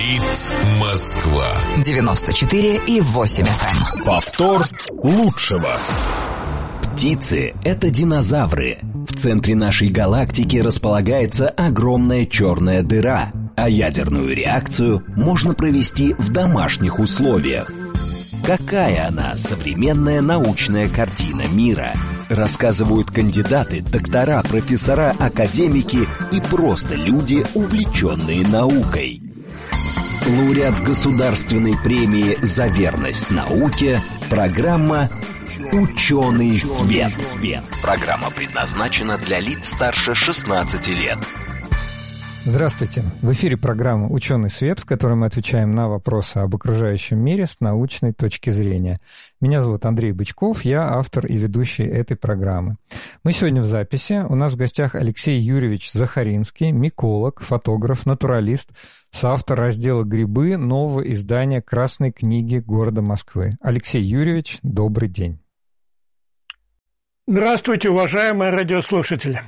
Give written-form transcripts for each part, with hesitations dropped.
Говорит Москва. 94,8 FM. Повтор лучшего. Птицы – это динозавры. В центре нашей галактики располагается огромная черная дыра, а ядерную реакцию можно провести в домашних условиях. Какая она, современная научная картина мира? Рассказывают кандидаты, доктора, профессора, академики и просто люди, увлеченные наукой. Лауреат Государственной премии «За верность науке» программа «Ученый свет». Программа предназначена для лиц старше 16 лет. Здравствуйте. В эфире программа «Ученый свет», в которой мы отвечаем на вопросы об окружающем мире с научной точки зрения. Меня зовут Андрей Бычков, я автор и ведущий этой программы. Мы сегодня в записи. У нас в гостях Алексей Юрьевич Захаринский, миколог, фотограф, натуралист, соавтор раздела «Грибы» нового издания «Красной книги города Москвы». Алексей Юрьевич, добрый день. Здравствуйте, уважаемые радиослушатели.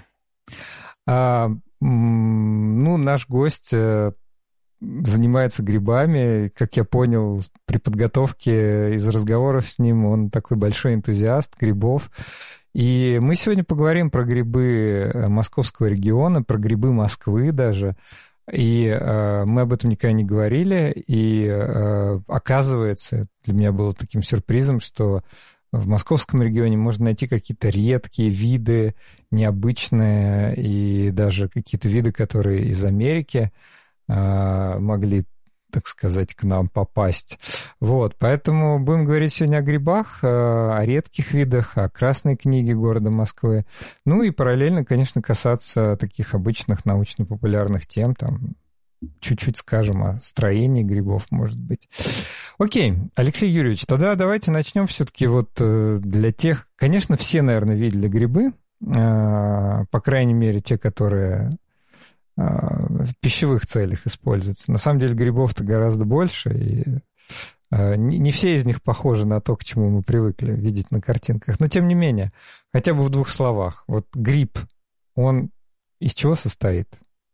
Наш гость занимается грибами. Как я понял, при подготовке из разговоров с ним, он такой большой энтузиаст грибов. И мы сегодня поговорим про грибы московского региона, про грибы Москвы даже. И мы об этом никогда не говорили. И оказывается, для меня было таким сюрпризом, что в московском регионе можно найти какие-то редкие виды, необычные, и даже какие-то виды, которые из Америки могли, так сказать, к нам попасть. Вот, поэтому будем говорить сегодня о грибах, о редких видах, о Красной книге города Москвы. Ну и параллельно, конечно, касаться таких обычных научно-популярных тем, там, чуть-чуть скажем о строении грибов, может быть. Окей, Алексей Юрьевич, тогда давайте начнем все-таки вот для тех... Конечно, все, наверное, видели грибы, по крайней мере, те, которые в пищевых целях используются. На самом деле грибов-то гораздо больше, и не все из них похожи на то, к чему мы привыкли видеть на картинках. Но, тем не менее, хотя бы в двух словах. Вот гриб, он из чего состоит?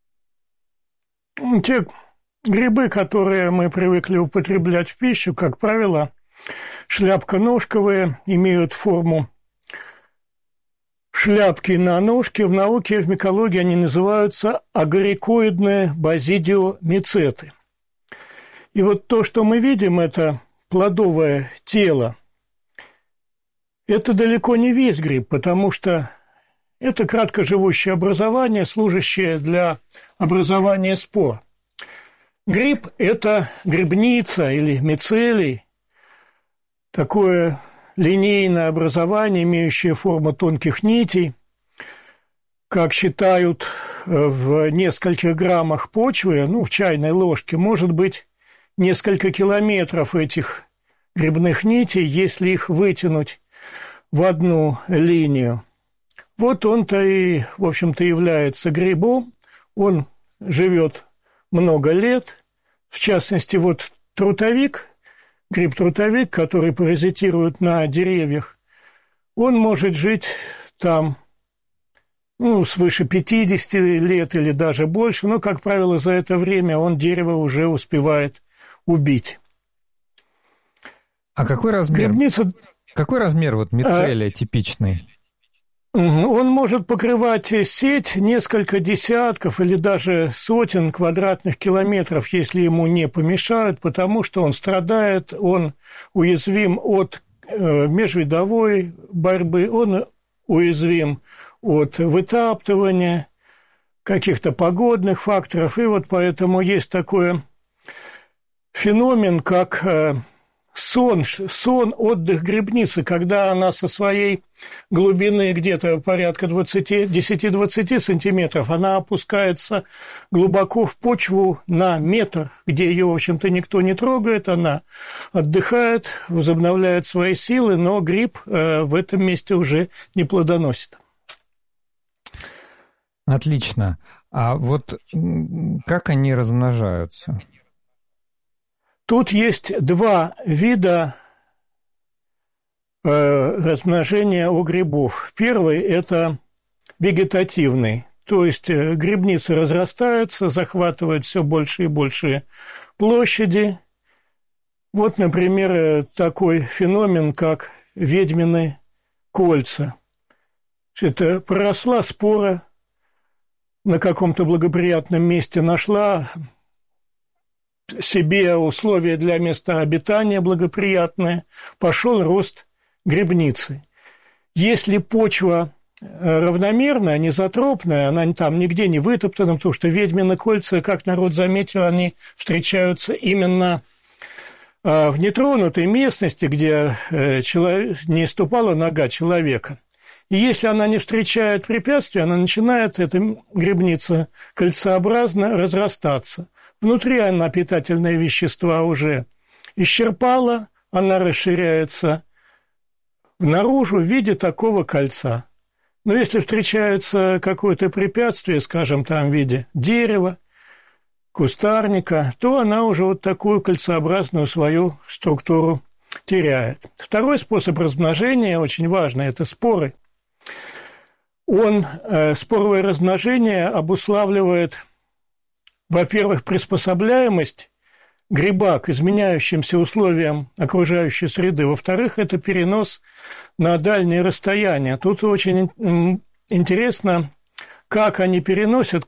Те грибы, которые мы привыкли употреблять в пищу, как правило, шляпконожковые, имеют форму шляпки на ножке. В науке, в микологии они называются агорикоидные базидиомицеты. И вот то, что мы видим, это плодовое тело, это далеко не весь гриб, потому что это краткоживущее образование, служащее для образования спор. Гриб – это грибница или мицелий, такое линейное образование, имеющее форму тонких нитей. Как считают, в нескольких граммах почвы, в чайной ложке, может быть несколько километров этих грибных нитей, если их вытянуть в одну линию. Вот он-то и, в общем-то, является грибом. Он живет много лет. В частности, вот трутовик, гриб-трутовик, который паразитирует на деревьях, он может жить там свыше 50 лет или даже больше, но, как правило, за это время он дерево уже успевает убить. А какой размер? Какой размер вот мицелия типичный? Он может покрывать сеть несколько десятков или даже сотен квадратных километров, если ему не помешают, потому что он страдает, он уязвим от межвидовой борьбы, он уязвим от вытаптывания, каких-то погодных факторов. И вот поэтому есть такой феномен, как сон, отдых грибницы, когда она со своей глубины где-то порядка 10-20 сантиметров, она опускается глубоко в почву на метр, где ее, в общем-то, никто не трогает, она отдыхает, возобновляет свои силы, но гриб в этом месте уже не плодоносит. Отлично. А вот как они размножаются? Тут есть два вида размножения у грибов. Первый – это вегетативный, то есть грибницы разрастаются, захватывают все больше и больше площади. Вот, например, такой феномен, как ведьмины кольца. Это проросла спора, на каком-то благоприятном месте нашла себе условия для места обитания благоприятные, пошел рост грибницы. Если почва равномерная, низотропная, она там нигде не вытоптана, потому что ведьмины кольца, как народ заметил, они встречаются именно в нетронутой местности, где не ступала нога человека. И если она не встречает препятствий, она начинает, эта грибница, кольцеобразно разрастаться. Внутри она питательные вещества уже исчерпала, она расширяется наружу в виде такого кольца. Но если встречается какое-то препятствие, скажем, там в виде дерева, кустарника, то она уже вот такую кольцеобразную свою структуру теряет. Второй способ размножения, очень важный, это споры. Споровое размножение обуславливает, во-первых, приспособляемость гриба к изменяющимся условиям окружающей среды, во-вторых, это перенос на дальние расстояния. Тут очень интересно, как они переносят,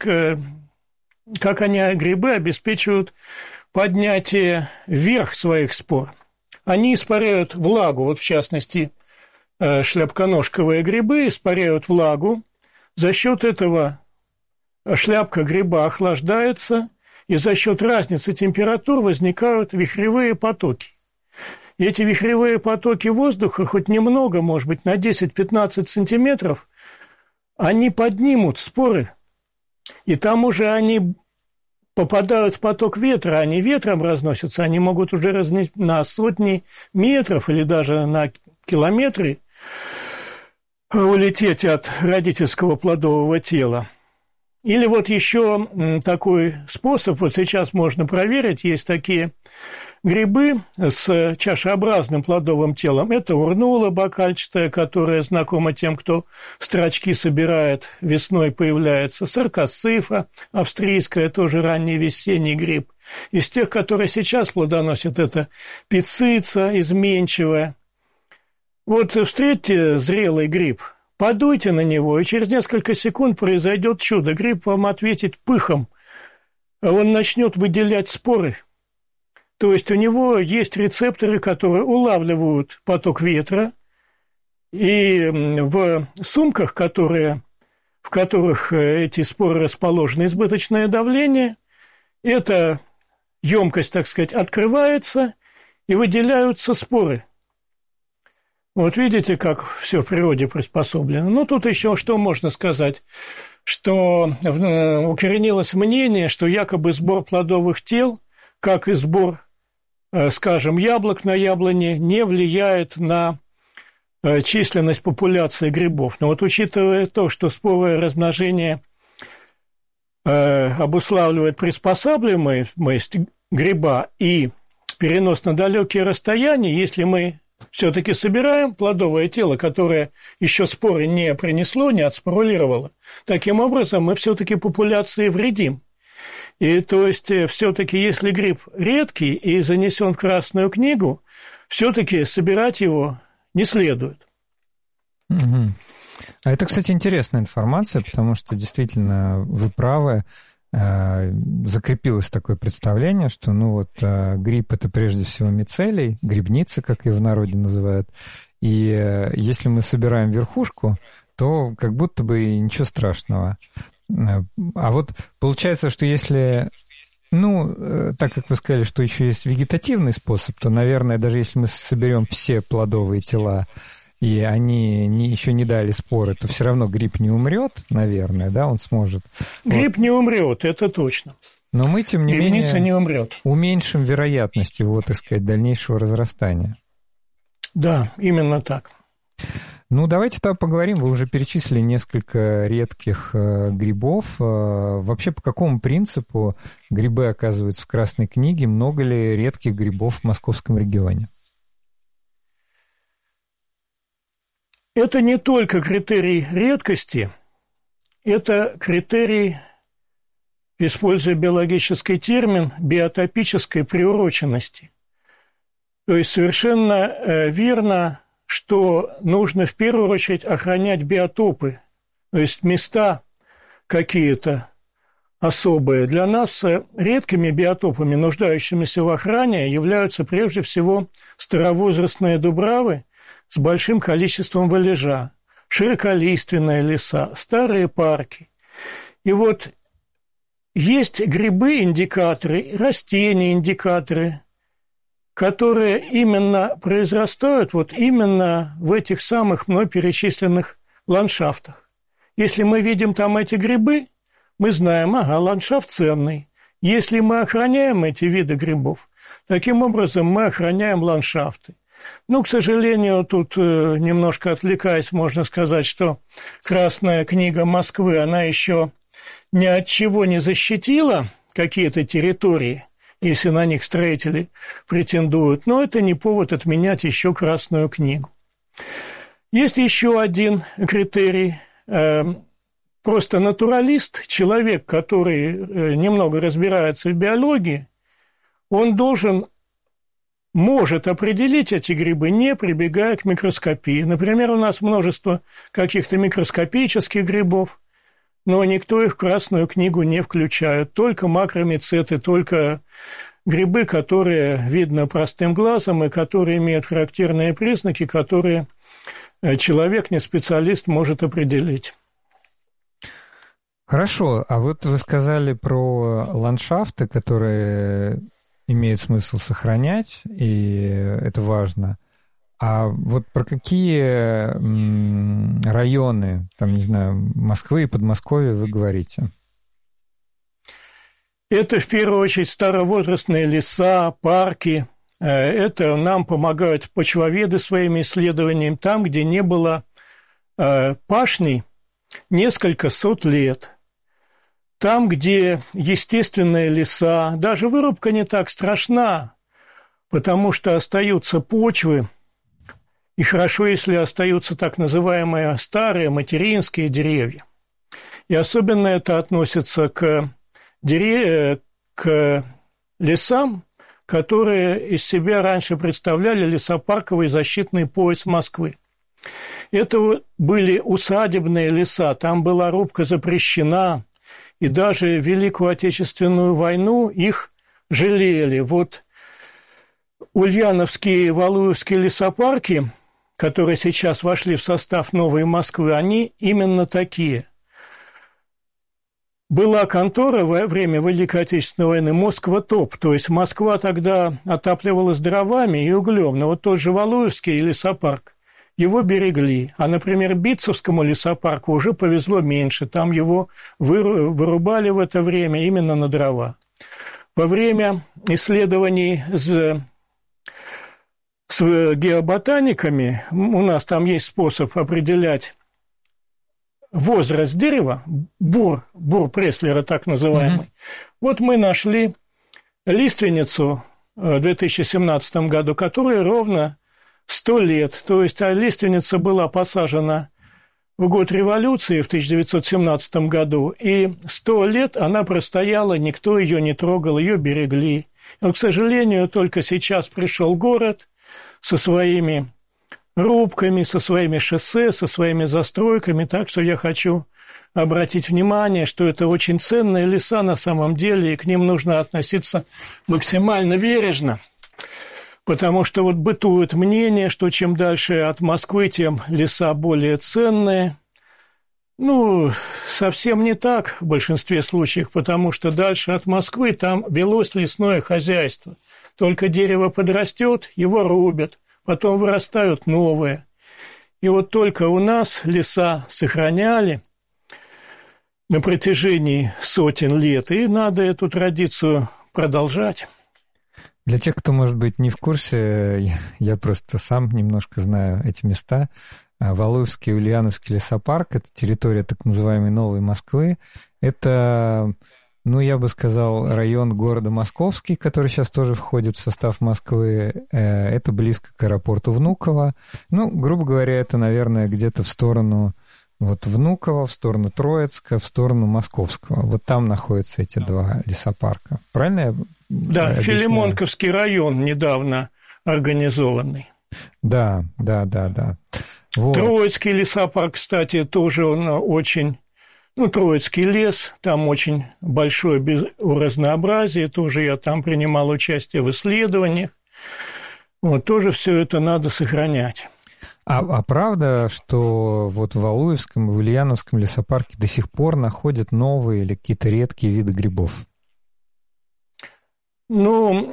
как они, грибы, обеспечивают поднятие вверх своих спор. Они испаряют влагу, вот в частности, шляпконожковые грибы испаряют влагу, за счет этого шляпка гриба охлаждается, и за счет разницы температур возникают вихревые потоки. И эти вихревые потоки воздуха, хоть немного, может быть, на 10-15 сантиметров, они поднимут споры, и там уже они попадают в поток ветра, они ветром разносятся, они могут уже разнести на сотни метров или даже на километры улететь от родительского плодового тела. Или вот еще такой способ, вот сейчас можно проверить, есть такие грибы с чашеобразным плодовым телом. Это урнула бокальчатая, которая знакома тем, кто строчки собирает, весной появляется. Саркоцифа австрийская, тоже ранний весенний гриб. Из тех, которые сейчас плодоносят, это пицица изменчивая. Вот встретьте зрелый гриб, подуйте на него, и через несколько секунд произойдет чудо. Гриб вам ответит пыхом, он начнет выделять споры. То есть у него есть рецепторы, которые улавливают поток ветра, и в сумках, в которых эти споры расположены, избыточное давление, эта емкость, так сказать, открывается, и выделяются споры. Вот видите, как все в природе приспособлено. Ну, тут еще что можно сказать, что укоренилось мнение, что якобы сбор плодовых тел, как и сбор, скажем, яблок на яблоне, не влияет на численность популяции грибов. Но вот учитывая то, что споровое размножение обуславливает приспосабливаемость гриба и перенос на далекие расстояния, если мы все-таки собираем плодовое тело, которое еще споры не принесло, не отспорулировало, таким образом мы все-таки популяции вредим. И то есть все-таки если гриб редкий и занесен в Красную книгу, все-таки собирать его не следует. Угу. А это, кстати, интересная информация, потому что действительно вы правы. Закрепилось такое представление, что гриб – это прежде всего мицелий, грибница, как ее в народе называют, и если мы собираем верхушку, то как будто бы ничего страшного. А вот получается, что если, так как вы сказали, что еще есть вегетативный способ, то, наверное, даже если мы соберем все плодовые тела, и они еще не дали споры, то все равно гриб не умрет, наверное, да, он сможет. Гриб не умрет, это точно. Но мы, тем не Грибница не умрет. Уменьшим вероятность его, так сказать, дальнейшего разрастания. Да, именно так. Давайте тогда поговорим. Вы уже перечислили несколько редких грибов. Вообще, по какому принципу грибы оказываются в Красной книге? Много ли редких грибов в московском регионе? Это не только критерий редкости, это критерий используя биологический термин биотопической приуроченности. То есть совершенно верно, что нужно в первую очередь охранять биотопы, то есть места какие-то особые. Для нас редкими биотопами, нуждающимися в охране, являются прежде всего старовозрастные дубравы с большим количеством валежа, широколиственные леса, старые парки. И вот есть грибы-индикаторы, растения-индикаторы, которые именно произрастают вот именно в этих самых мной перечисленных ландшафтах. Если мы видим там эти грибы, мы знаем, ага, ландшафт ценный. Если мы охраняем эти виды грибов, таким образом мы охраняем ландшафты. Ну, к сожалению, тут немножко отвлекаясь, можно сказать, что Красная книга Москвы, она еще ни от чего не защитила какие-то территории, если на них строители претендуют, но это не повод отменять еще Красную книгу. Есть еще один критерий. Просто натуралист, человек, который немного разбирается в биологии, он может определить эти грибы, не прибегая к микроскопии. Например, у нас множество каких-то микроскопических грибов, но никто их в Красную книгу не включает. Только макромицеты, только грибы, которые видно простым глазом и которые имеют характерные признаки, которые человек, не специалист, может определить. Хорошо, а вот вы сказали про ландшафты, которые имеет смысл сохранять, и это важно. А вот про какие районы, там, не знаю, Москвы и Подмосковья вы говорите? Это, в первую очередь, старовозрастные леса, парки. Это нам помогают почвоведы своими исследованиями. Там, где не было пашни несколько сот лет. Там, где естественные леса, даже вырубка не так страшна, потому что остаются почвы, и хорошо, если остаются так называемые старые материнские деревья. И особенно это относится к лесам, которые из себя раньше представляли лесопарковый защитный пояс Москвы. Это были усадебные леса, там была рубка запрещена, и даже в Великую Отечественную войну их жалели. Вот Ульяновские и Валуевские лесопарки, которые сейчас вошли в состав Новой Москвы, они именно такие. Была контора во время Великой Отечественной войны «Москва-ТОП», то есть Москва тогда отапливалась дровами и углем, но вот тот же Валуевский лесопарк, его берегли, а, например, Битцевскому лесопарку уже повезло меньше, там его вырубали в это время именно на дрова. Во время исследований с геоботаниками у нас там есть способ определять возраст дерева, бур Преслера так называемый. Вот мы нашли лиственницу в 2017 году, которая ровно 100 лет, то есть лиственница была посажена в год революции в 1917 году, и 100 лет она простояла, никто ее не трогал, ее берегли. Но, к сожалению, только сейчас пришел город со своими рубками, со своими шоссе, со своими застройками, так что я хочу обратить внимание, что это очень ценные леса на самом деле, и к ним нужно относиться максимально бережно. Потому что вот бытует мнение, что чем дальше от Москвы, тем леса более ценные. Ну, совсем не так в большинстве случаев, потому что дальше от Москвы там велось лесное хозяйство. Только дерево подрастет, его рубят, потом вырастают новые. И вот только у нас леса сохраняли на протяжении сотен лет, и надо эту традицию продолжать. Для тех, кто, может быть, не в курсе, я просто сам немножко знаю эти места. Валуевский и Ульяновский лесопарк – это территория так называемой Новой Москвы. Это, ну, я бы сказал, район города Московский, который сейчас тоже входит в состав Москвы. Это близко к аэропорту Внуково. Ну, грубо говоря, это, наверное, где-то в сторону Вот Внуково в сторону Троицка, в сторону Московского. Вот там находятся эти два лесопарка. Правильно я Да, объясняю? Филимонковский район недавно организованный. Да. Вот. Троицкий лесопарк, кстати, тоже он очень... Троицкий лес, там очень большое разнообразие, тоже я там принимал участие в исследованиях. Вот, тоже все это надо сохранять. А правда, что вот в Валуевском и в Ульяновском лесопарке до сих пор находят новые или какие-то редкие виды грибов? В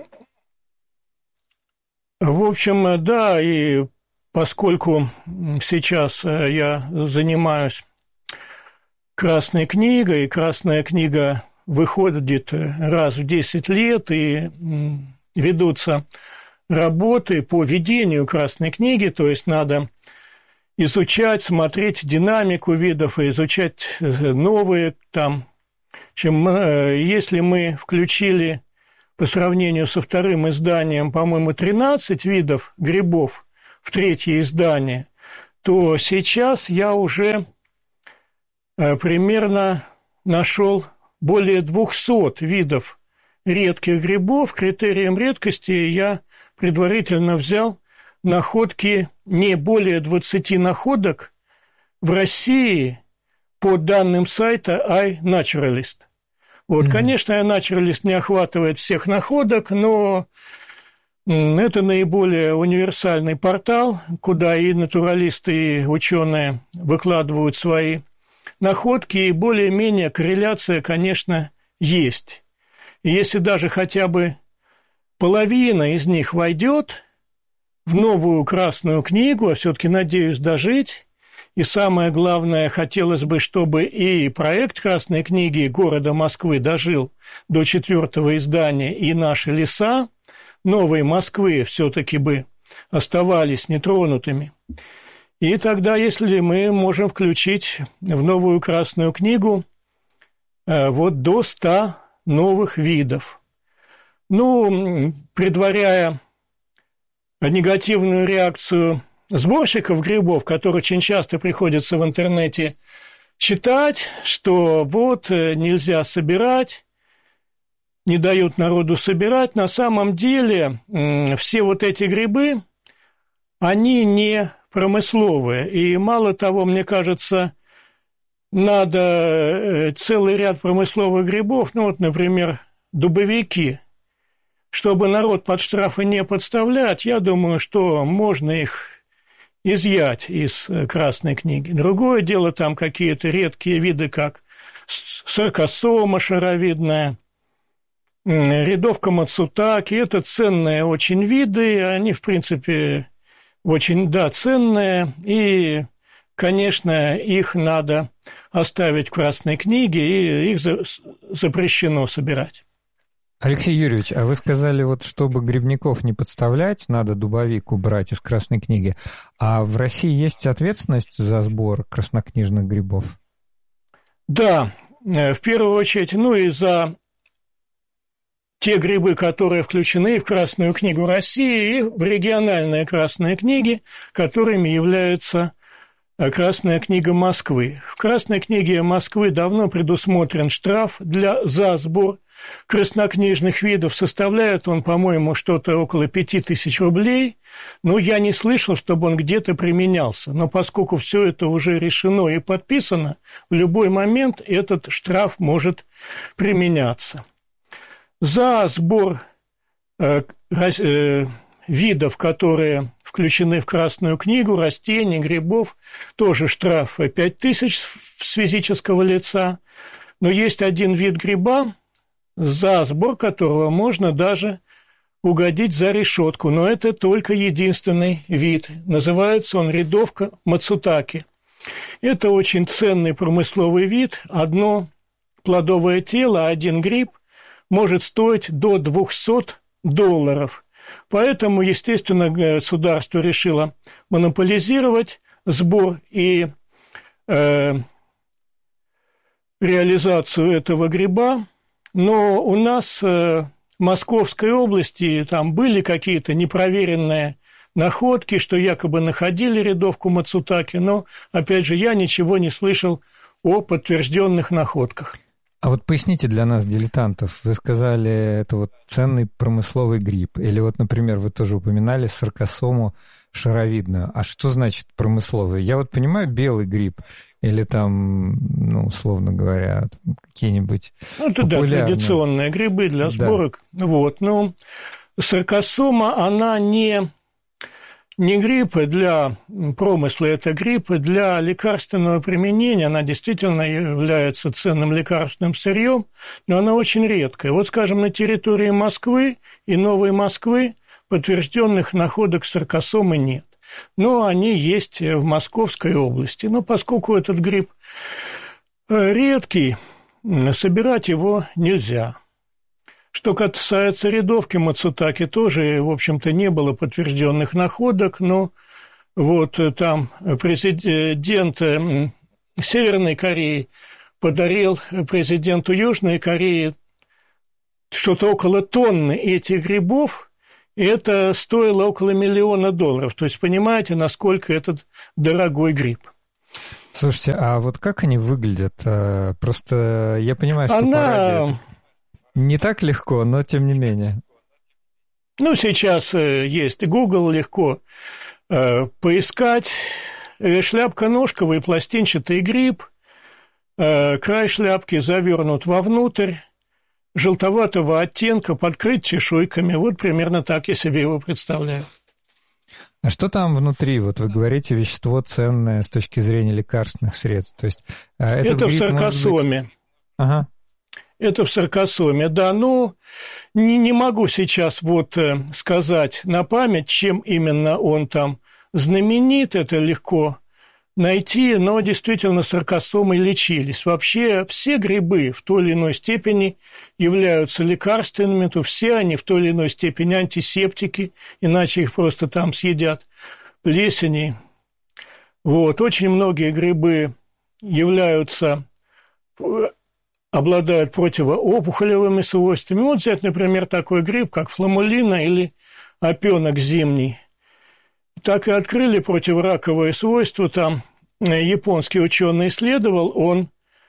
общем, да, и поскольку сейчас я занимаюсь Красной книгой, и Красная книга выходит раз в 10 лет, и ведутся работы по ведению Красной книги, то есть надо изучать, смотреть динамику видов и изучать новые там. Если мы включили по сравнению со вторым изданием, по-моему, 13 видов грибов в третье издание, то сейчас я уже примерно нашел более 200 видов редких грибов. Критерием редкости я предварительно взял находки, не более 20 находок в России по данным сайта iNaturalist. Вот, конечно, iNaturalist не охватывает всех находок, но это наиболее универсальный портал, куда и натуралисты, и ученые выкладывают свои находки, и более-менее корреляция, конечно, есть. И если даже хотя бы половина из них войдет в новую Красную книгу, а все-таки надеюсь дожить, и самое главное, хотелось бы, чтобы и проект Красной книги города Москвы дожил до 4-го издания, и наши леса новой Москвы все-таки бы оставались нетронутыми. И тогда, если мы можем включить в новую Красную книгу вот до 100 новых видов. Предваряя негативную реакцию сборщиков грибов, которые очень часто приходится в интернете читать, что вот нельзя собирать, не дают народу собирать. На самом деле все вот эти грибы, они не промысловые. И мало того, мне кажется, надо целый ряд промысловых грибов, например, дубовики, чтобы народ под штрафы не подставлять, я думаю, что можно их изъять из Красной книги. Другое дело, там какие-то редкие виды, как сорокосома шаровидная, рядовка мацутаки, это ценные очень виды, они, в принципе, очень, ценные, и, конечно, их надо оставить в Красной книге, и их запрещено собирать. Алексей Юрьевич, а вы сказали, вот чтобы грибников не подставлять, надо дубовик убрать из Красной книги. А в России есть ответственность за сбор краснокнижных грибов? Да, в первую очередь, и за те грибы, которые включены в Красную книгу России и в региональные красные книги, которыми является Красная книга Москвы. В Красной книге Москвы давно предусмотрен штраф за сбор краснокнижных видов. Составляет он, по-моему, что-то около 5000 рублей. Но я не слышал, чтобы он где-то применялся. Но поскольку все это уже решено и подписано, в любой момент этот штраф может применяться. За сбор видов, которые включены в Красную книгу, растений, грибов, тоже штраф 5000 с физического лица. Но есть один вид гриба, за сбор которого можно даже угодить за решетку. Но это только единственный вид. Называется он рядовка мацутаки. Это очень ценный промысловый вид. Одно плодовое тело, один гриб может стоить до $200. Поэтому, естественно, государство решило монополизировать сбор и реализацию этого гриба. Но у нас в Московской области там были какие-то непроверенные находки, что якобы находили рядовку Мацутаки, но, опять же, я ничего не слышал о подтвержденных находках. А вот поясните для нас, дилетантов, вы сказали, это вот ценный промысловый гриб, или вот, например, вы тоже упоминали саркосому шаровидную. А что значит промысловый? Я вот понимаю белый гриб, или там, ну, условно говоря, какие-нибудь это популярные... да, традиционные грибы для сборок. Да. Вот, но саркосома, она не гриб для промысла, это гриб для лекарственного применения. Она действительно является ценным лекарственным сырьем, но она очень редкая. Вот, скажем, на территории Москвы и Новой Москвы подтвержденных находок саркосомы нет. Но они есть в Московской области. Но поскольку этот гриб редкий, собирать его нельзя. Что касается рядовки Мацутаки, тоже, в общем-то, не было подтвержденных находок, но вот там президент Северной Кореи подарил президенту Южной Кореи что-то около тонны этих грибов, и это стоило около $1 миллиона. То есть, понимаете, насколько этот дорогой гриб. Слушайте, а вот как они выглядят? Просто я понимаю, что пародия... Не так легко, но тем не менее. Ну, сейчас есть Google, легко поискать. Шляпка-ножковый пластинчатый гриб, край шляпки завернут вовнутрь, желтоватого оттенка, подкрыт чешуйками. Вот примерно так я себе его представляю. А что там внутри? Вот вы говорите, вещество ценное с точки зрения лекарственных средств. То есть, это в саркосоме. Быть... Ага. Это в саркосоме, да. Ну, не могу сейчас вот сказать на память, чем именно он там знаменит. Это легко найти, но действительно саркосомой лечились. Вообще все грибы в той или иной степени являются лекарственными, то все они в той или иной степени антисептики, иначе их просто там съедят плесени. Вот. Очень многие грибы обладают противоопухолевыми свойствами. Вот взять, например, такой гриб, как фламулина или опенок зимний. Так и открыли противораковые свойства. Там японский ученый исследовал, он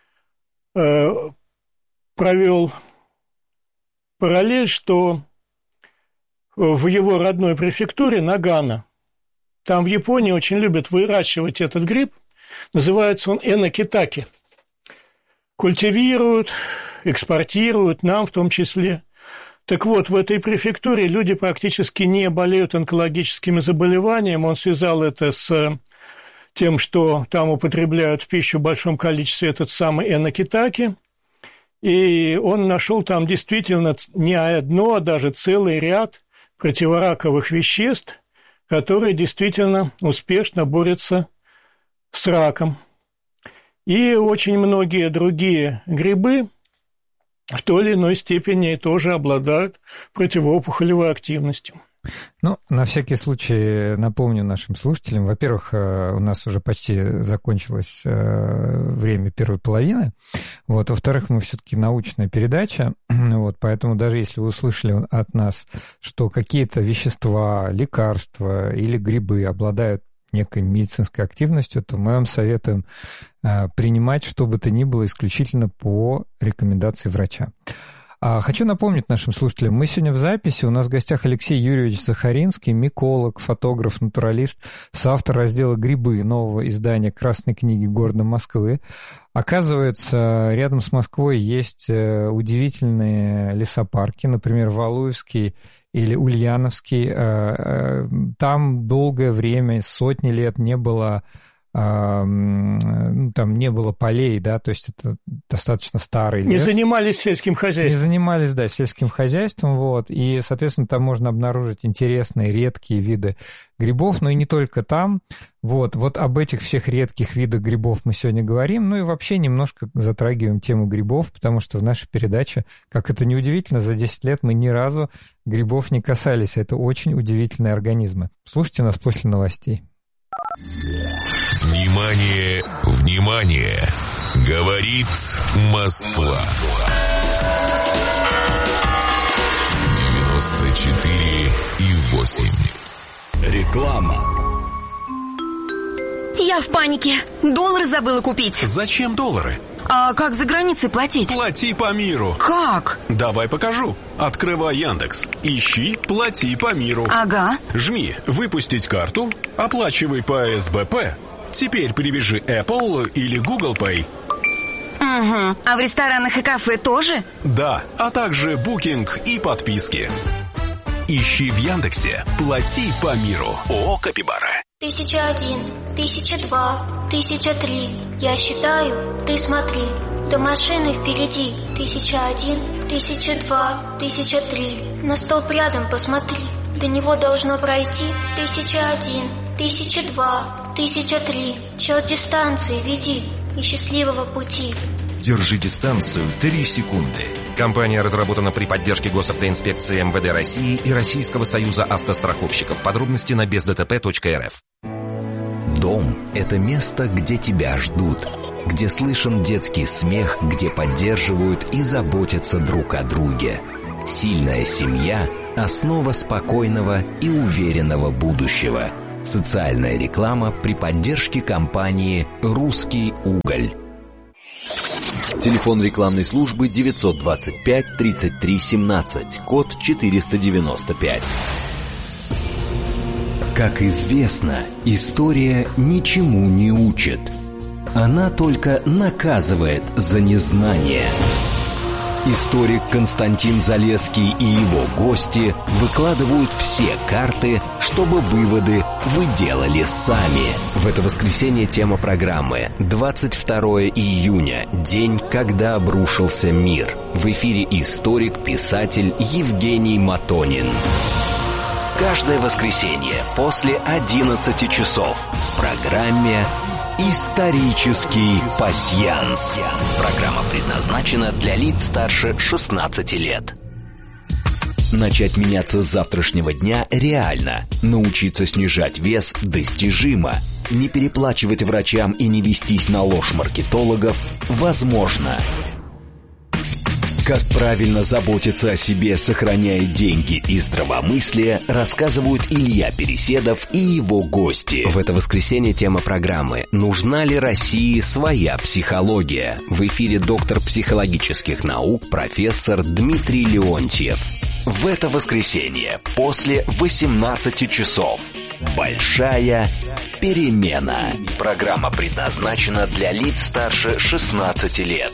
провел параллель, что в его родной префектуре Нагано, там в Японии очень любят выращивать этот гриб, называется он энокитаки. Культивируют, экспортируют, нам в том числе. Так вот, в этой префектуре люди практически не болеют онкологическими заболеваниями. Он связал это с тем, что там употребляют в пищу в большом количестве этот самый энокитаки. И он нашел там действительно не одно, а даже целый ряд противораковых веществ, которые действительно успешно борются с раком. И очень многие другие грибы в той или иной степени тоже обладают противоопухолевой активностью. Ну, на всякий случай напомню нашим слушателям. Во-первых, у нас уже почти закончилось время первой половины. Вот. Во-вторых, мы все-таки научная передача. Вот. Поэтому даже если вы услышали от нас, что какие-то вещества, лекарства или грибы обладают некой медицинской активностью, то мы вам советуем принимать что бы то ни было исключительно по рекомендации врача. Хочу напомнить нашим слушателям, мы сегодня в записи, у нас в гостях Алексей Юрьевич Захаринский, миколог, фотограф, натуралист, соавтор раздела «Грибы» нового издания «Красной книги города Москвы». Оказывается, рядом с Москвой есть удивительные лесопарки, например, Валуевский или Ульяновский. Там долгое время, сотни лет не было... там не было полей, да, то есть это достаточно старый лес. Не занимались сельским хозяйством. Не занимались, да, сельским хозяйством, вот, и, соответственно, там можно обнаружить интересные, редкие виды грибов, но и не только там, вот об этих всех редких видах грибов мы сегодня говорим, ну и вообще немножко затрагиваем тему грибов, потому что в нашей передаче, как это ни удивительно, за 10 лет мы ни разу грибов не касались, это очень удивительные организмы. Слушайте нас после новостей. Внимание, внимание! Говорит Москва. 94,8. Реклама. Я в панике. Доллары забыла купить. Зачем доллары? А как за границей платить? Плати по миру. Как? Давай покажу. Открывай Яндекс. Ищи «Плати по миру». Ага. Жми «Выпустить карту», оплачивай по СБП. Теперь привяжи Apple или Google Pay. Угу. А в ресторанах и кафе тоже? Да, а также букинг и подписки. Ищи в Яндексе «Плати по миру». ООО «Капибара». 1001, 1002, 1003. Я считаю, ты смотри. До машины впереди. 1001, 1002, 1003. На столб рядом посмотри. До него должно пройти 1001, 1002, 1003. Счет дистанции веди и счастливого пути. Держи дистанцию 3 секунды. Компания разработана при поддержке Госавтоинспекции МВД России и Российского союза автостраховщиков. Подробности на бездтп.рф. Дом – это место, где тебя ждут, где слышен детский смех, где поддерживают и заботятся друг о друге. Сильная семья – основа спокойного и уверенного будущего. Социальная реклама при поддержке компании «Русский уголь». Телефон рекламной службы 925 33 17, код 495. Как известно, история ничему не учит. Она только наказывает за незнание. Историк Константин Залесский и его гости выкладывают все карты, чтобы выводы вы делали сами. В это воскресенье тема программы 22 июня, день, когда обрушился мир. В эфире историк-писатель Евгений Матонин. Каждое воскресенье после 11 часов в программе «Исторический пасьянс». Программа предназначена для лиц старше 16 лет. Начать меняться с завтрашнего дня реально. Научиться снижать вес достижимо. Не переплачивать врачам и не вестись на ложь маркетологов возможно. Как правильно заботиться о себе, сохраняя деньги и здравомыслие, рассказывают Илья Переседов и его гости. В это воскресенье тема программы «Нужна ли России своя психология?» В эфире доктор психологических наук, профессор Дмитрий Леонтьев. В это воскресенье после 18 часов «Большая перемена». Программа предназначена для лиц старше 16 лет.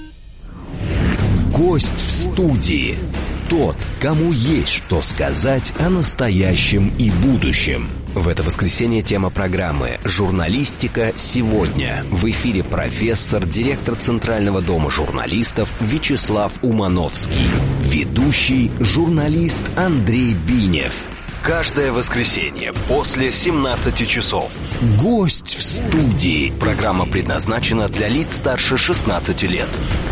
Гость в студии. Тот, кому есть что сказать о настоящем и будущем. В это воскресенье тема программы «Журналистика сегодня». В эфире профессор, директор Центрального дома журналистов Вячеслав Умановский. Ведущий журналист Андрей Бинев. Каждое воскресенье после 17 часов. Гость в студии. Программа предназначена для лиц старше 16 лет.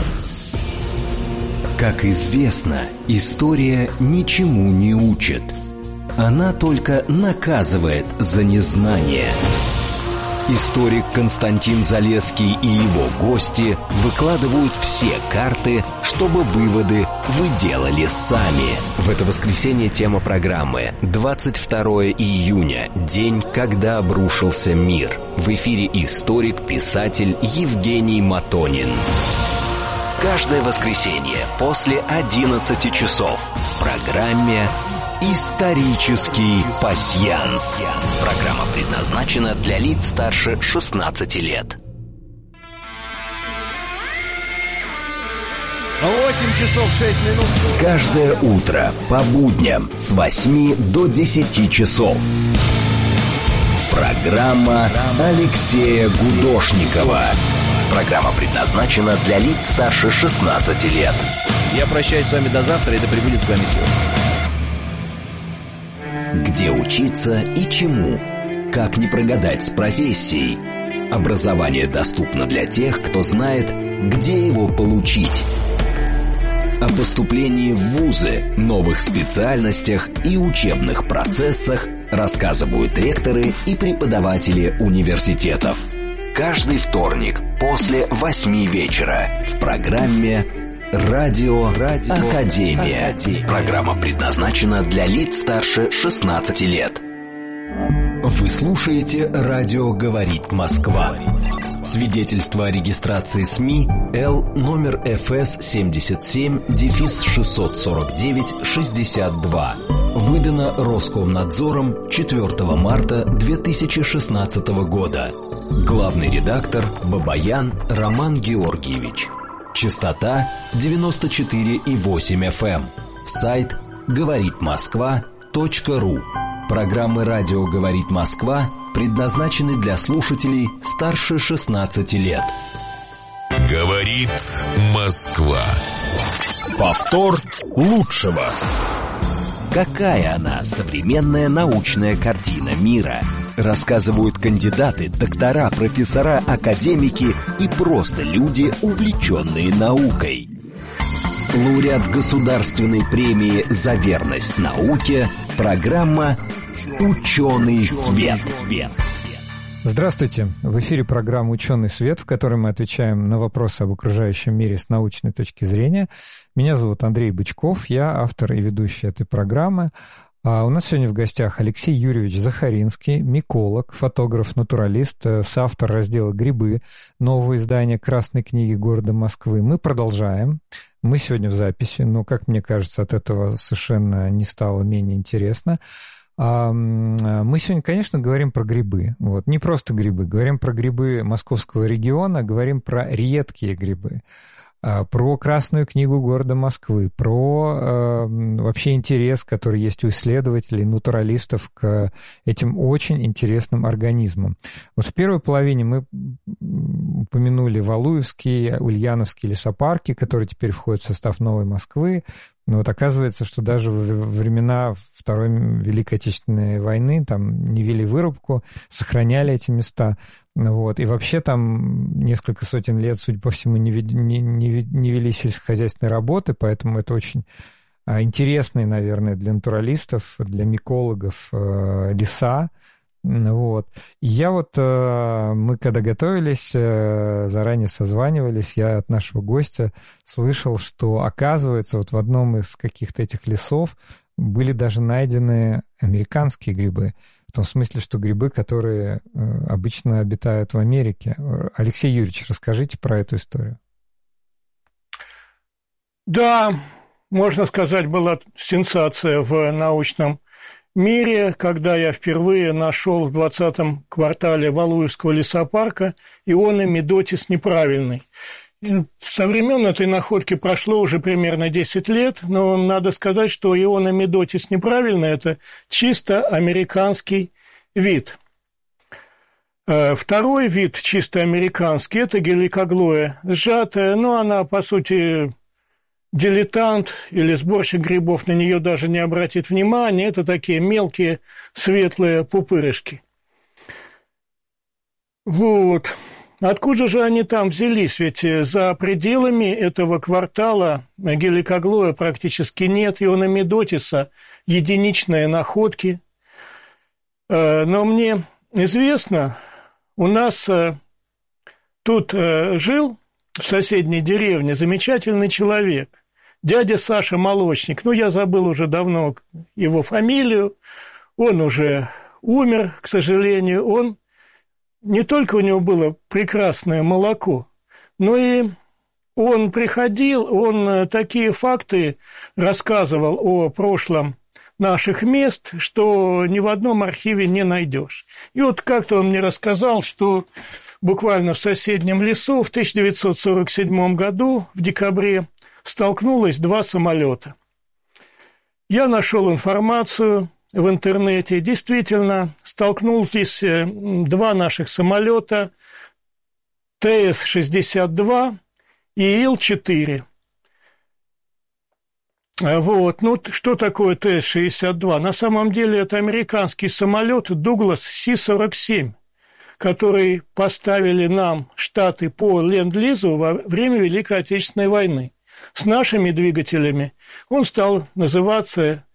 Как известно, история ничему не учит. Она только наказывает за незнание. Историк Константин Залесский и его гости выкладывают все карты, чтобы выводы вы делали сами. В это воскресенье тема программы 22 июня, день, когда обрушился мир. В эфире историк-писатель Евгений Матонин. Каждое воскресенье после 11 часов в программе «Исторический пасьянс». Программа предназначена для лиц старше 16 лет. 8 часов 6 минут. Каждое утро по будням с 8 до 10 часов. Программа Алексея Гудошникова. Программа предназначена для лиц старше 16 лет. Я прощаюсь с вами до завтра, и да пребудет с вами сила. Где учиться и чему? Как не прогадать с профессией? Образование доступно для тех, кто знает, где его получить. О поступлении в вузы, новых специальностях и учебных процессах рассказывают ректоры и преподаватели университетов. Каждый вторник после 8 вечера в программе «Радио Академия». Программа предназначена для лиц старше 16 лет. Вы слушаете «Радио говорит Москва». Свидетельство о регистрации СМИ Л номер ФС 77-649-62. Выдано Роскомнадзором 4 марта 2016 года. Главный редактор Бабаян Роман Георгиевич. Частота 94,8 FM. Сайт говоритмосква.ру. Программы «Радио говорит Москва» предназначены для слушателей старше 16 лет. Говорит Москва. Повтор лучшего. Какая она, современная научная картина мира? Рассказывают кандидаты, доктора, профессора, академики и просто люди, увлеченные наукой. Лауреат Государственной премии «За верность науке», программа «Ученый свет». Здравствуйте! В эфире программа «Ученый свет», в которой мы отвечаем на вопросы об окружающем мире с научной точки зрения. Меня зовут Андрей Бычков, я автор и ведущий этой программы. У нас сегодня в гостях Алексей Юрьевич Захаринский, миколог, фотограф, натуралист, соавтор раздела «Грибы», нового издания «Красной книги города Москвы». Мы продолжаем. Мы сегодня в записи, но, как мне кажется, от этого совершенно не стало менее интересно. Мы сегодня, конечно, говорим про грибы. Вот. Не просто грибы, говорим про грибы московского региона, говорим про редкие грибы, про Красную книгу города Москвы, про вообще интерес, который есть у исследователей, натуралистов к этим очень интересным организмам. Вот в первой половине мы упомянули Валуевские, Ульяновские лесопарки, которые теперь входят в состав Новой Москвы. Но вот оказывается, что даже во времена Второй Великой Отечественной войны там не вели вырубку, сохраняли эти места. Вот. И вообще там несколько сотен лет, судя по всему, не вели сельскохозяйственной работы, поэтому это очень интересные, наверное, для натуралистов, для микологов леса. Вот. И я вот, мы когда готовились, заранее созванивались, я от нашего гостя слышал, что, оказывается, вот в одном из каких-то этих лесов были даже найдены американские грибы. В том смысле, что грибы, которые обычно обитают в Америке. Алексей Юрьевич, расскажите про эту историю. Да, можно сказать, была сенсация в научном мире, когда я впервые нашел в 20-м квартале Валуевского лесопарка ионы медотис неправильный. Со времен этой находки прошло уже примерно 10 лет, но надо сказать, что ионы медотис неправильный – это чисто американский вид. Второй вид чисто американский – это геликоглоя сжатая, но она, по сути, дилетант или сборщик грибов на нее даже не обратит внимания. Это такие мелкие светлые пупырышки. Вот. Откуда же они там взялись? Ведь за пределами этого квартала геликоглоя практически нет, ионы медотиса, единичные находки. Но мне известно, у нас тут жил в соседней деревне замечательный человек, дядя Саша Молочник. Ну, я забыл уже давно его фамилию. Он уже умер, к сожалению. Он не только у него было прекрасное молоко, но и он приходил, он такие факты рассказывал о прошлом наших мест, что ни в одном архиве не найдешь. И вот как-то он мне рассказал, что буквально в соседнем лесу в 1947 году, в декабре, столкнулось два самолета. Я нашел информацию в интернете. Действительно, столкнулись два наших самолета ТС-62 и Ил-4. Вот. Ну, что такое ТС-62? На самом деле это американский самолет Дуглас Си-47, который поставили нам Штаты по ленд-лизу во время Великой Отечественной войны. С нашими двигателями он стал называться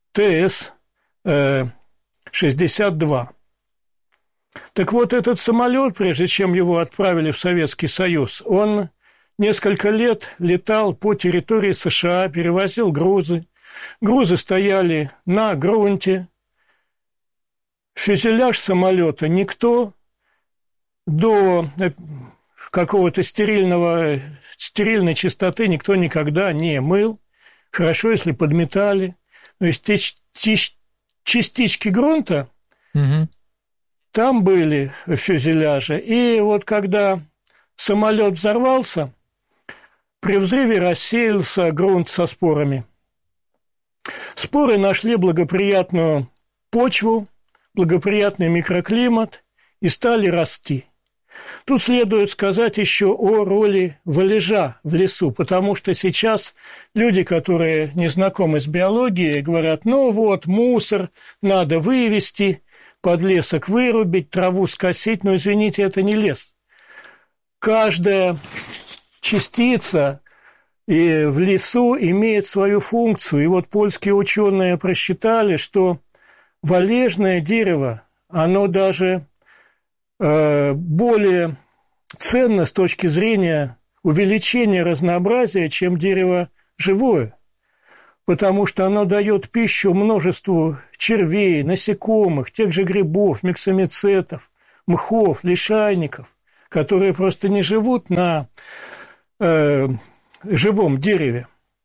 ТС-62. Так вот, этот самолет, прежде чем его отправили в Советский Союз, он несколько лет летал по территории США, перевозил грузы. Грузы стояли на грунте. фюзеляж самолета никто до какого-то стерильной чистоты никто никогда не мыл. Хорошо, если подметали. То есть частички грунта там были в фюзеляже. И вот когда самолет взорвался, при взрыве рассеялся грунт со спорами. Споры нашли благоприятную почву, благоприятный микроклимат и стали расти. Тут следует сказать еще о роли валежа в лесу, потому что сейчас люди, которые не знакомы с биологией, говорят, ну вот, мусор надо вывести, подлесок вырубить, траву скосить, но, извините, это не лес. Каждая частица и в лесу имеет свою функцию. И вот польские ученые просчитали, что валежное дерево, оно даже более ценно с точки зрения увеличения разнообразия, чем дерево живое, потому что оно дает пищу множеству червей, насекомых, тех же грибов, миксомицетов, мхов, лишайников, которые просто не живут на живом дереве.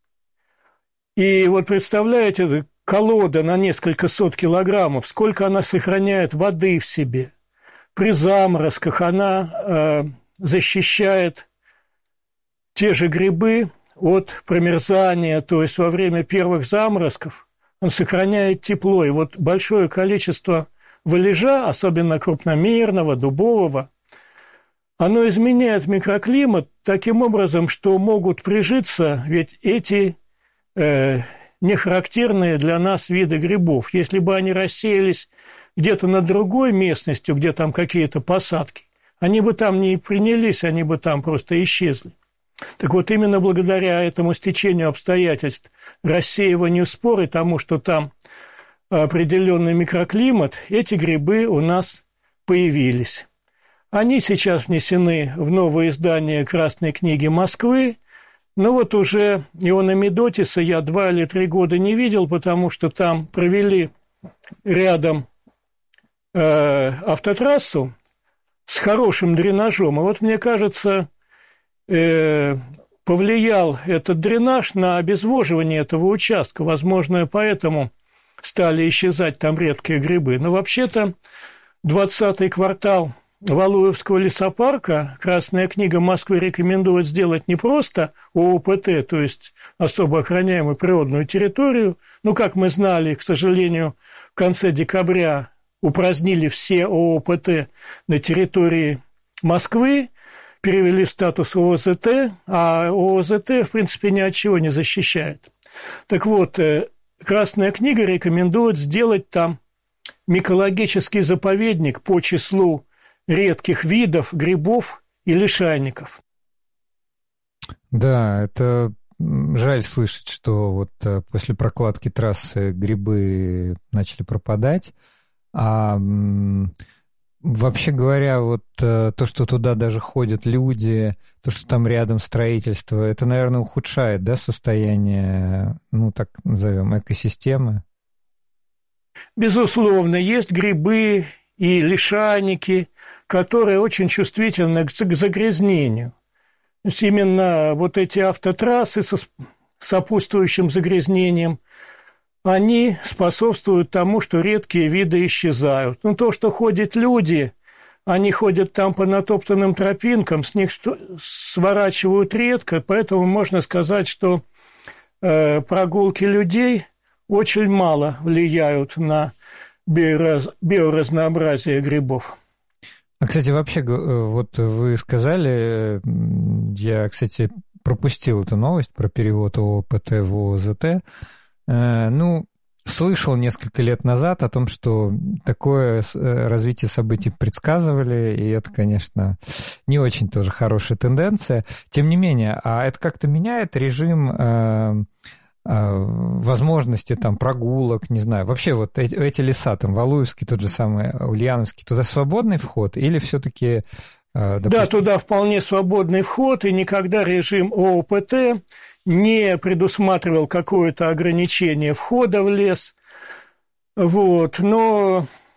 И вот представляете, колода на несколько сот килограммов, сколько она сохраняет воды в себе. При заморозках она защищает те же грибы от промерзания, то есть во время первых заморозков он сохраняет тепло. И вот большое количество валежа, особенно крупномерного, дубового, оно изменяет микроклимат таким образом, что могут прижиться ведь эти нехарактерные для нас виды грибов. Если бы они рассеялись где-то над другой местностью, где там какие-то посадки, они бы там не принялись, они бы там просто исчезли. Так вот, именно благодаря этому стечению обстоятельств, рассеиванию спор и тому, что там определенный микроклимат, эти грибы у нас появились. Они сейчас внесены в новое издание Красной книги Москвы, но вот уже Иона Медотиса я 2 или 3 года не видел, потому что там провели рядом автотрассу с хорошим дренажом. И вот, мне кажется, повлиял этот дренаж на обезвоживание этого участка. Возможно, поэтому стали исчезать там редкие грибы. Но вообще-то 20-й квартал Валуевского лесопарка Красная книга Москвы рекомендует сделать не просто ООПТ, то есть особо охраняемую природную территорию. Ну, как мы знали, к сожалению, в конце декабря упразднили все ООПТ на территории Москвы, перевели в статус ООЗТ, а ООЗТ, в принципе, ни от чего не защищает. Так вот, Красная книга рекомендует сделать там микологический заповедник по числу редких видов грибов и лишайников. Да, это жаль слышать, что вот после прокладки трассы грибы начали пропадать. А вообще говоря, вот то, что туда даже ходят люди, то, что там рядом строительство, это, наверное, ухудшает, да, состояние, ну, так назовем, экосистемы? Безусловно, есть грибы и лишайники, которые очень чувствительны к загрязнению. То есть именно вот эти автотрассы со сопутствующим загрязнением, они способствуют тому, что редкие виды исчезают. Ну, то, что ходят люди, они ходят там по натоптанным тропинкам, с них сворачивают редко, поэтому можно сказать, что прогулки людей очень мало влияют на биоразнообразие грибов. А, кстати, вообще, вот вы сказали, я, кстати, пропустил эту новость про перевод ООПТ в ООЗТ. Ну, слышал несколько лет назад о том, что такое развитие событий предсказывали, и это, конечно, не очень тоже хорошая тенденция. Тем не менее, а это как-то меняет режим возможности там прогулок, не знаю. Вообще вот эти леса, там Валуевский, тот же самый Ульяновский, туда свободный вход или все-таки... Допустим... Да, туда вполне свободный вход, и никогда режим ООПТ не предусматривал какое-то ограничение входа в лес. Вот. Но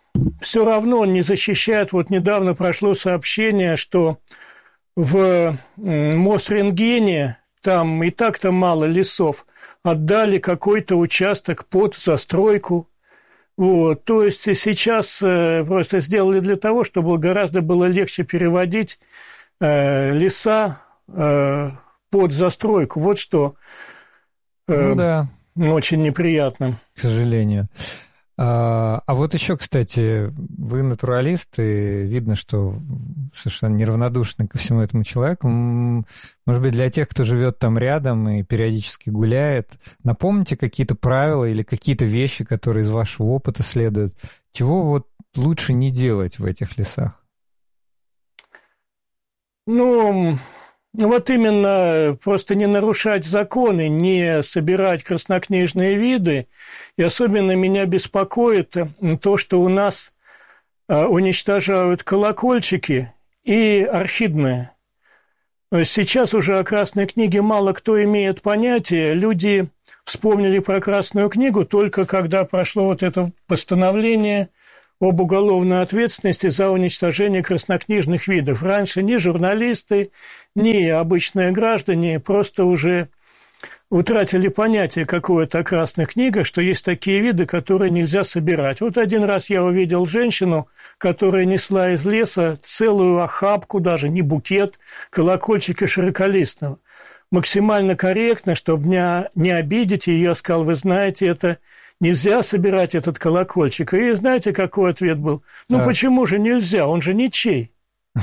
все равно он не защищает. Вот недавно прошло сообщение, что в Мосрентгене, там и так-то мало лесов, отдали какой-то участок под застройку. Вот. То есть сейчас просто сделали для того, чтобы гораздо было легче переводить леса под застройку. Вот что да. Очень неприятно. К сожалению. А вот еще, кстати, вы натуралист, и видно, что совершенно неравнодушны ко всему этому человеку. Может быть, для тех, кто живет там рядом и периодически гуляет, напомните какие-то правила или какие-то вещи, которые из вашего опыта следуют. Чего вот лучше не делать в этих лесах? Ну, вот именно просто не нарушать законы, не собирать краснокнижные виды. И особенно меня беспокоит то, что у нас уничтожают колокольчики и орхидные. Сейчас уже о Красной книге мало кто имеет понятие. Люди вспомнили про Красную книгу только когда прошло вот это постановление об уголовной ответственности за уничтожение краснокнижных видов. Раньше ни журналисты, ни обычные граждане просто уже утратили понятие, какое это Красная книга, что есть такие виды, которые нельзя собирать. Вот один раз я увидел женщину, которая несла из леса целую охапку, даже не букет, колокольчика широколистного. Максимально корректно, чтобы не обидеть ее, я сказал, вы знаете, это нельзя собирать этот колокольчик. И знаете, какой ответ был? Ну, почему же нельзя? Он же ничей.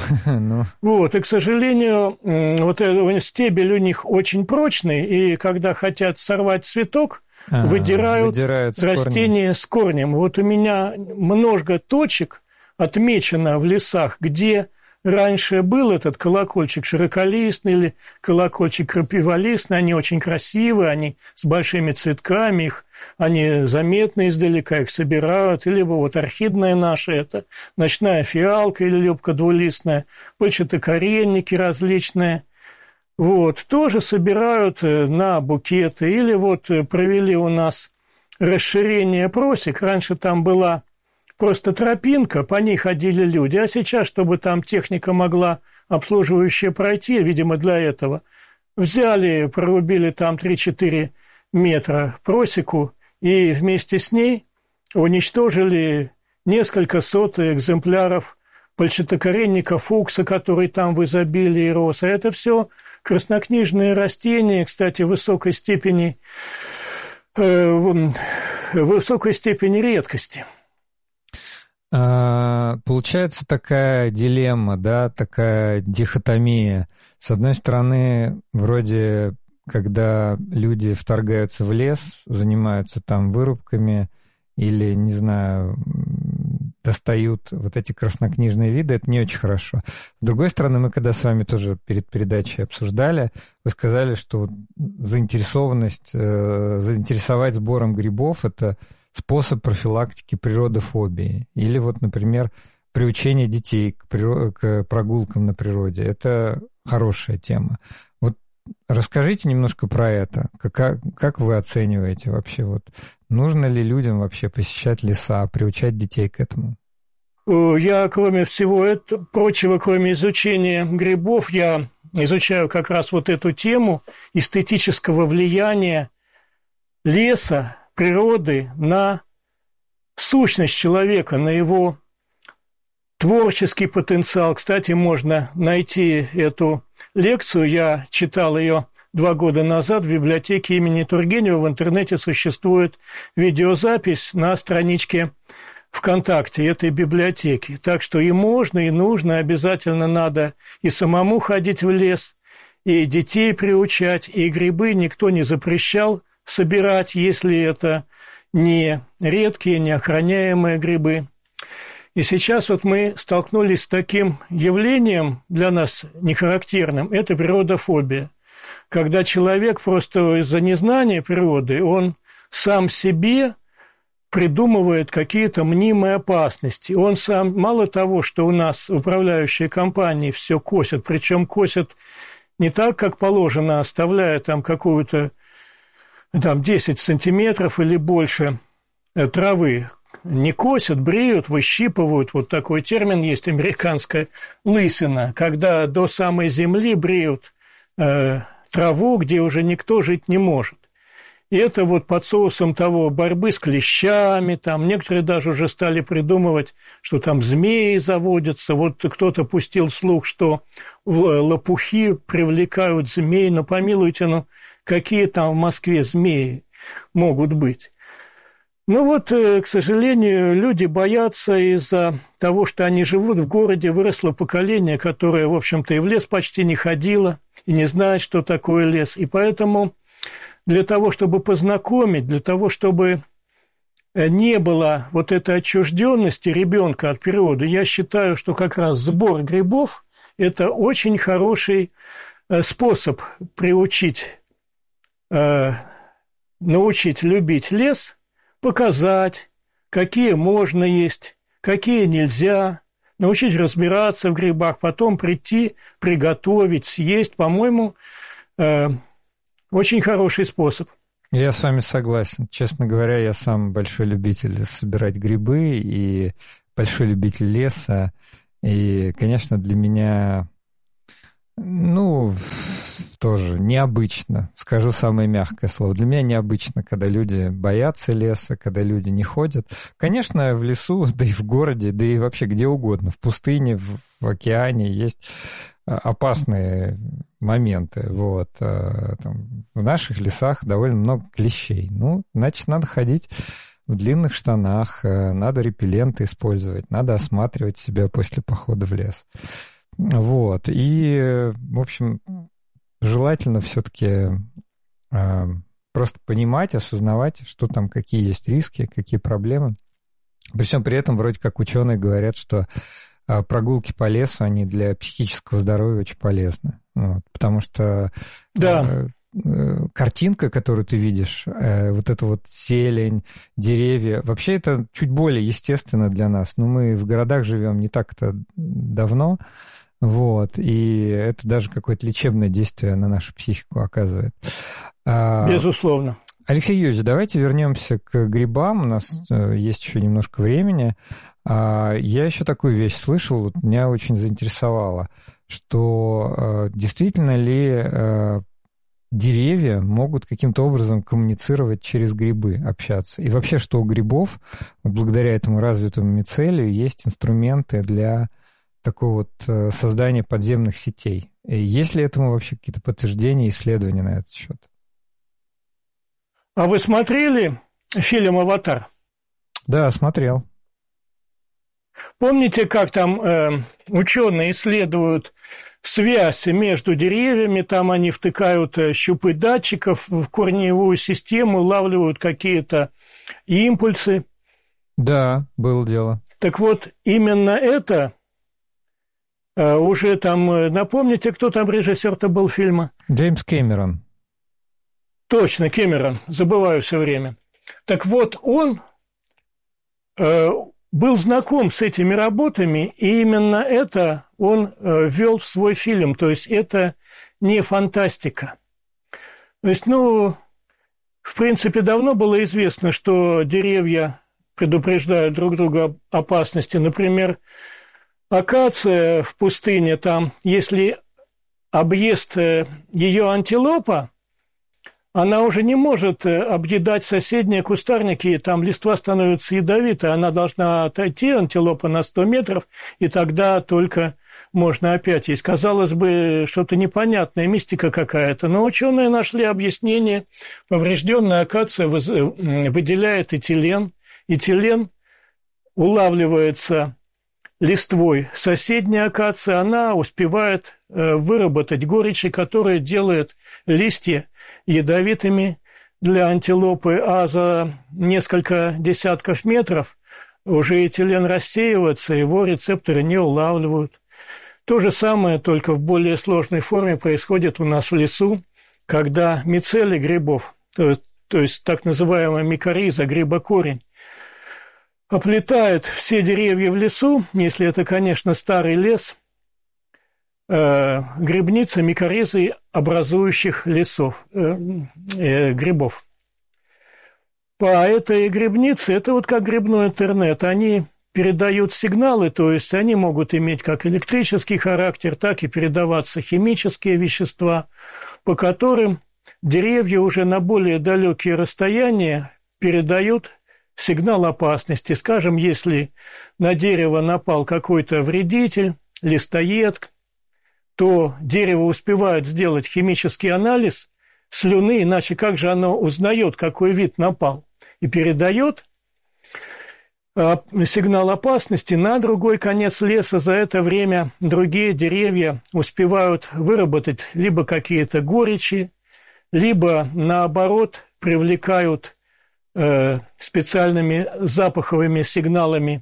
Вот, и, к сожалению, вот стебель у них очень прочный, и когда хотят сорвать цветок, выдирают растение с корнем. Вот у меня много точек отмечено в лесах, где раньше был этот колокольчик широколистный или колокольчик крапиволистный, они очень красивые, они с большими цветками, они заметны издалека, их собирают, либо вот орхидная наша, это ночная фиалка или любка двулистная, пальчатокоренники различные, вот, тоже собирают на букеты, или вот провели у нас расширение просек, раньше там была просто тропинка, по ней ходили люди, а сейчас, чтобы там техника могла обслуживающая пройти, видимо, для этого, взяли, прорубили там 3-4 метра просеку и вместе с ней уничтожили несколько сот экземпляров пальчатокоренника фукса, который там в изобилии рос. А это все краснокнижные растения, кстати, высокой степени редкости. Получается такая дилемма, да, такая дихотомия. С одной стороны, вроде, когда люди вторгаются в лес, занимаются там вырубками или, не знаю, достают вот эти краснокнижные виды, это не очень хорошо. С другой стороны, мы когда с вами тоже перед передачей обсуждали, вы сказали, что заинтересовать сбором грибов – это способ профилактики природофобии. Или вот, например, приучение детей к прогулкам на природе. Это хорошая тема. Вот расскажите немножко про это. Как вы оцениваете вообще? Вот, нужно ли людям вообще посещать леса, приучать детей к этому? Я, кроме всего прочего, кроме изучения грибов, я изучаю как раз вот эту тему эстетического влияния леса, природы на сущность человека, на его творческий потенциал. Кстати, можно найти эту лекцию, я читал ее 2 года назад в библиотеке имени Тургенева, в интернете существует видеозапись на страничке ВКонтакте этой библиотеки. Так что и можно, и нужно, обязательно надо и самому ходить в лес, и детей приучать, и грибы никто не запрещал собирать, если это не редкие, не охраняемые грибы. И сейчас вот мы столкнулись с таким явлением, для нас нехарактерным, это природофобия. Когда человек просто из-за незнания природы, он сам себе придумывает какие-то мнимые опасности. Он сам, мало того, что у нас управляющие компании все косят, причем косят не так, как положено, оставляя там какую-то там 10 сантиметров или больше травы. не косят, бреют, выщипывают. Вот такой термин есть, американская лысина, когда до самой земли бреют траву, где уже никто жить не может. И это вот под соусом того борьбы с клещами, там некоторые даже уже стали придумывать, что там змеи заводятся. Вот кто-то пустил слух, что лопухи привлекают змей. Но помилуйте, какие там в Москве змеи могут быть? Ну вот, к сожалению, люди боятся из-за того, что они живут в городе, выросло поколение, которое, в общем-то, и в лес почти не ходило, и не знает, что такое лес. И поэтому для того, чтобы познакомить, для того, чтобы не было вот этой отчужденности ребенка от природы, я считаю, что как раз сбор грибов – это очень хороший способ приучить, научить любить лес, показать, какие можно есть, какие нельзя, научить разбираться в грибах, потом прийти, приготовить, съесть. По-моему, очень хороший способ. Я с вами согласен. Честно говоря, я сам большой любитель собирать грибы и большой любитель леса. И, конечно, для меня, тоже необычно, скажу самое мягкое слово. Для меня необычно, когда люди боятся леса, когда люди не ходят. Конечно, в лесу, да и в городе, да и вообще где угодно, в пустыне, в океане есть опасные моменты. Вот. Там, в наших лесах довольно много клещей. Значит, надо ходить в длинных штанах, надо репелленты использовать, надо осматривать себя после похода в лес. Вот. И, в общем, желательно все-таки просто понимать, осознавать, что там, какие есть риски, какие проблемы. При всем при этом, вроде как ученые говорят, что прогулки по лесу, они для психического здоровья очень полезны. Вот, потому что картинка, которую ты видишь, вот эта вот зелень, деревья, вообще это чуть более естественно для нас. Но мы в городах живем не так-то давно, вот, и это даже какое-то лечебное действие на нашу психику оказывает. Безусловно. Алексей Юрьевич, давайте вернемся к грибам. У нас есть еще немножко времени. Я еще такую вещь слышал, вот меня очень заинтересовало, что действительно ли деревья могут каким-то образом коммуницировать через грибы, общаться. И вообще, что у грибов, благодаря этому развитому мицелию, есть инструменты для такого вот создания подземных сетей. И есть ли этому вообще какие-то подтверждения, исследования на этот счет? А вы смотрели фильм «Аватар»? Да, смотрел. Помните, как там ученые исследуют связь между деревьями, там они втыкают щупы датчиков в корневую систему, улавливают какие-то импульсы. Да, было дело. Так вот, именно это уже там, напомните, кто там режиссер-то был фильма? Джеймс Кэмерон. Точно, Кэмерон, забываю все время. Так вот, он был знаком с этими работами, и именно это он ввел в свой фильм. То есть это не фантастика. То есть, в принципе, давно было известно, что деревья предупреждают друг друга об опасности. Например, акация в пустыне, там, если объест ее антилопа, она уже не может объедать соседние кустарники, там листва становится ядовитой, она должна отойти, антилопа, на 100 метров, и тогда только можно опять есть. Казалось бы, что-то непонятное, мистика какая-то, но ученые нашли объяснение. Поврежденная акация выделяет этилен, этилен улавливается листвой соседней акации, она успевает выработать горечи, которые делают листья ядовитыми для антилопы, а за несколько десятков метров уже этилен рассеивается, его рецепторы не улавливают. То же самое, только в более сложной форме, происходит у нас в лесу, когда мицелий грибов, то есть так называемая микориза, грибокорень, оплетает все деревья в лесу, если это, конечно, старый лес, грибницы, микоризы образующих лесов, грибов. по этой грибнице, это вот как грибной интернет, они передают сигналы, то есть они могут иметь как электрический характер, так и передаваться химические вещества, по которым деревья уже на более далекие расстояния передают сигнал опасности. Скажем, если на дерево напал какой-то вредитель, листоед, то дерево успевает сделать химический анализ слюны, иначе как же оно узнает, какой вид напал, и передает сигнал опасности на другой конец леса. За это время другие деревья успевают выработать либо какие-то горечи, либо, наоборот, привлекают специальными запаховыми сигналами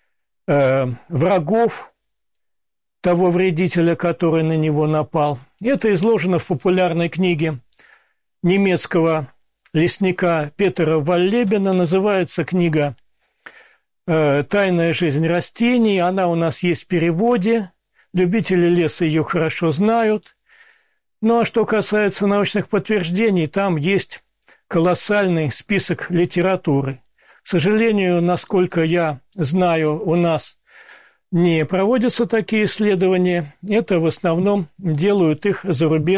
врагов того вредителя, который на него напал. Это изложено в популярной книге немецкого лесника Петера Валлебена. Называется книга «Тайная жизнь растений». Она у нас есть в переводе. Любители леса ее хорошо знают. Ну а что касается научных подтверждений, там есть колоссальный список литературы. К сожалению, насколько я знаю, у нас не проводятся такие исследования. Это в основном делают их зарубежные